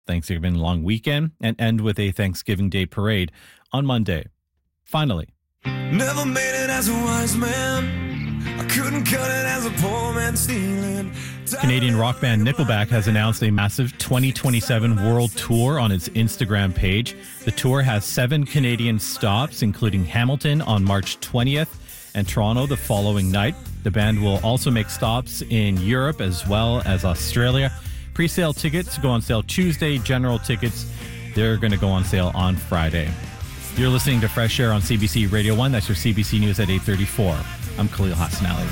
Thanksgiving long weekend and end with a Thanksgiving Day parade on Monday. Finally, never made it as a wise man. I couldn't cut it as a poor man stealing. Canadian rock band Nickelback has announced a massive 2027 world tour on its Instagram page. The tour has 7 Canadian stops, including Hamilton on March 20th and Toronto the following night. The band will also make stops in Europe as well as Australia. Pre-sale tickets go on sale Tuesday. General tickets, they're going to go on sale on Friday. You're listening to Fresh Air on CBC Radio 1. That's your CBC News at 8:34. I'm Khalil Hassanali.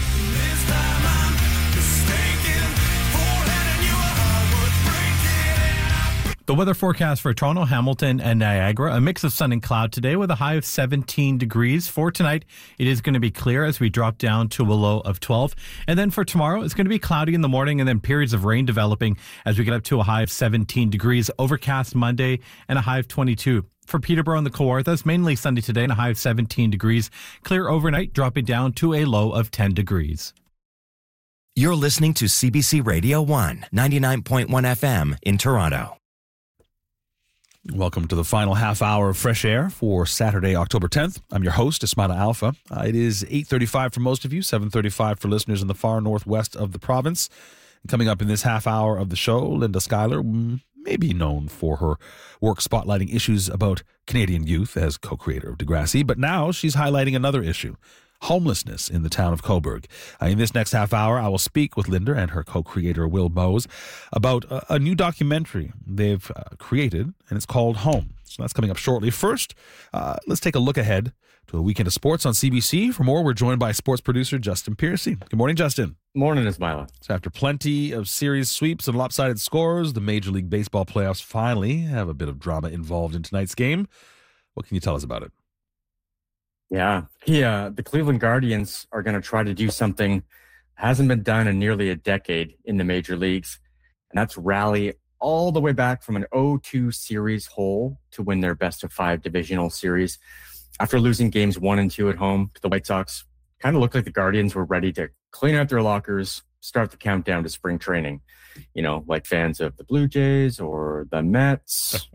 The weather forecast for Toronto, Hamilton, and Niagara, a mix of sun and cloud today with a high of 17 degrees. For tonight, it is going to be clear as we drop down to a low of 12. And then for tomorrow, it's going to be cloudy in the morning and then periods of rain developing as we get up to a high of 17 degrees. Overcast Monday and a high of 22. For Peterborough and the Kawarthas, mainly sunny today and a high of 17 degrees. Clear overnight, dropping down to a low of 10 degrees. You're listening to CBC Radio 1, 99.1 FM in Toronto. Welcome to the final half hour of Fresh Air for Saturday, October 10th. I'm your host, Ismaila Alfa. It is 8:35 for most of you, 7:35 for listeners in the far northwest of the province. Coming up in this half hour of the show, Linda Schuyler, may be known for her work spotlighting issues about Canadian youth as co-creator of Degrassi, but now she's highlighting another issue, homelessness in the town of Cobourg. In this next half hour, I will speak with Linda and her co-creator, Will Bowes, about a new documentary they've created, and it's called Home. So that's coming up shortly. First, let's take a look ahead to a weekend of sports on CBC. For more, we're joined by sports producer Justin Piercy. Good morning, Justin. Morning, Ismaila. So after plenty of series sweeps and lopsided scores, the Major League Baseball playoffs finally have a bit of drama involved in tonight's game. What can you tell us about it? Yeah. The Cleveland Guardians are going to try to do something hasn't been done in nearly a decade in the major leagues, and that's rally all the way back from an 0-2 series hole to win their best-of-5 divisional series. After losing games 1 and 2 at home to the White Sox, kind of looked like the Guardians were ready to clean out their lockers, start the countdown to spring training. You know, like fans of the Blue Jays or the Mets.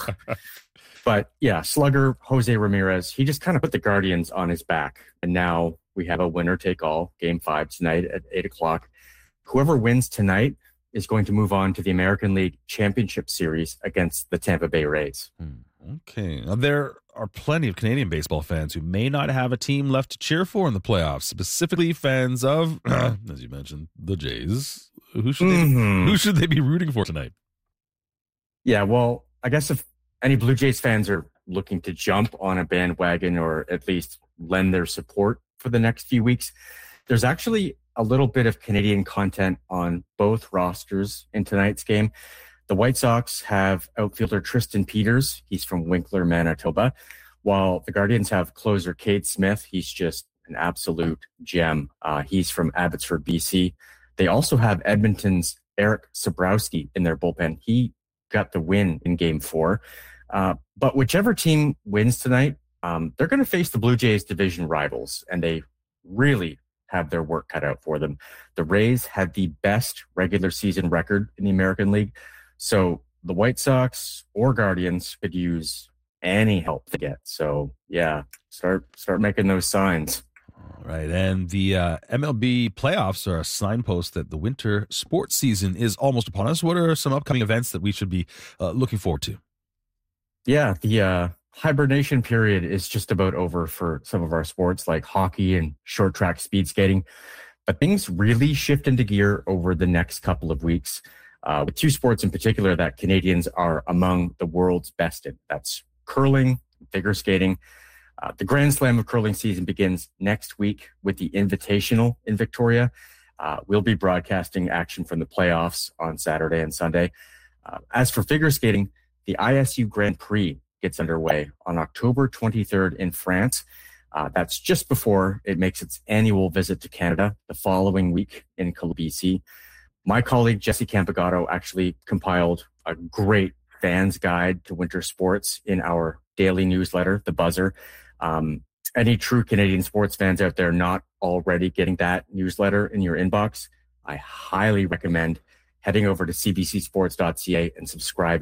But yeah, slugger Jose Ramirez, he just kind of put the Guardians on his back. And now we have a winner-take-all, Game 5 tonight at 8 o'clock. Whoever wins tonight is going to move on to the American League Championship Series against the Tampa Bay Rays. Okay. Now, there are plenty of Canadian baseball fans who may not have a team left to cheer for in the playoffs, specifically fans of, as you mentioned, the Jays. Who should they be rooting for tonight? Yeah, well, I guess if any Blue Jays fans are looking to jump on a bandwagon or at least lend their support for the next few weeks, there's actually a little bit of Canadian content on both rosters in tonight's game. The White Sox have outfielder Tristan Peters. He's from Winkler, Manitoba, while the Guardians have closer Cade Smith. He's just an absolute gem. He's from Abbotsford, BC. They also have Edmonton's Eric Sabrowski in their bullpen. He got the win in Game 4. But whichever team wins tonight, they're going to face the Blue Jays division rivals, and they really have their work cut out for them. The Rays had the best regular season record in the American League, so the White Sox or Guardians could use any help they get. So yeah, start making those signs. All right, and the MLB playoffs are a signpost that the winter sports season is almost upon us. What are some upcoming events that we should be looking forward to? Yeah, the hibernation period is just about over for some of our sports like hockey and short track speed skating. But things really shift into gear over the next couple of weeks with 2 sports in particular that Canadians are among the world's best in. That's curling, figure skating. The Grand Slam of curling season begins next week with the Invitational in Victoria. We'll be broadcasting action from the playoffs on Saturday and Sunday. As for figure skating, the ISU Grand Prix gets underway on October 23rd in France. That's just before it makes its annual visit to Canada the following week in BC. My colleague Jesse Campagato actually compiled a great fans guide to winter sports in our daily newsletter, The Buzzer. Any true Canadian sports fans out there not already getting that newsletter in your inbox, I highly recommend heading over to cbcsports.ca and subscribing